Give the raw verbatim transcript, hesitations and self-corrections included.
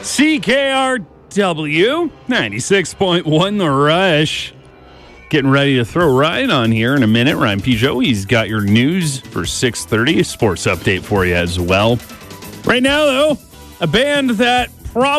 C K R W ninety-six point one The Rush. Getting ready to throw Ryan on here in a minute. Ryan Peugeot, he's got your news for six thirty. Sports update for you as well. Right now, though, a band that probably